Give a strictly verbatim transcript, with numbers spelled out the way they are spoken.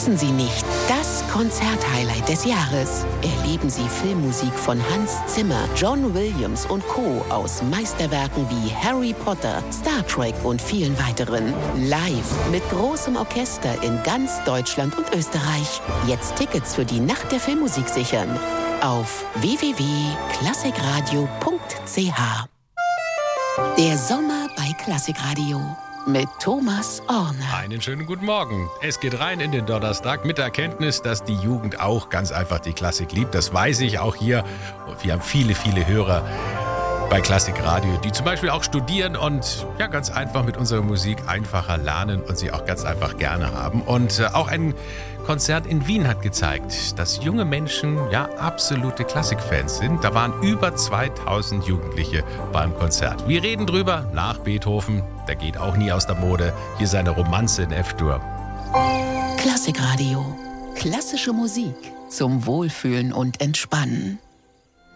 Verpassen Sie nicht das Konzerthighlight des Jahres. Erleben Sie Filmmusik von Hans Zimmer, John Williams und Co. aus Meisterwerken wie Harry Potter, Star Trek und vielen weiteren. Live mit großem Orchester in ganz Deutschland und Österreich. Jetzt Tickets für die Nacht der Filmmusik sichern. Auf w w w punkt klassikradio punkt c h. Der Sommer bei Klassikradio mit Thomas Orner. Einen schönen guten Morgen. Es geht rein in den Donnerstag mit der Erkenntnis, dass die Jugend auch ganz einfach die Klassik liebt. Das weiß ich auch hier. Wir haben viele, viele Hörer bei Klassikradio, die zum Beispiel auch studieren und ja ganz einfach mit unserer Musik einfacher lernen und sie auch ganz einfach gerne haben. Und äh, auch ein Konzert in Wien hat gezeigt, dass junge Menschen ja absolute Klassikfans sind. Da waren über zweitausend Jugendliche beim Konzert. Wir reden drüber nach Beethoven. Der geht auch nie aus der Mode. Hier seine Romanze in F-Dur. Klassikradio. Klassische Musik zum Wohlfühlen und Entspannen.